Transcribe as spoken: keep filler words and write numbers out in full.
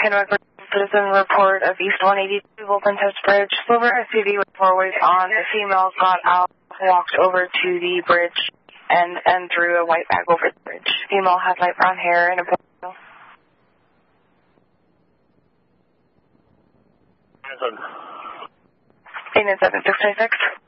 Kennewick citizen report of East one eighty-two Bolton Test Bridge. Silver S U V with four ways on. A female got out, walked over to the bridge, and, and threw a white bag over the bridge. Female had light brown hair and a ponytail. Eight nine seven six twenty six.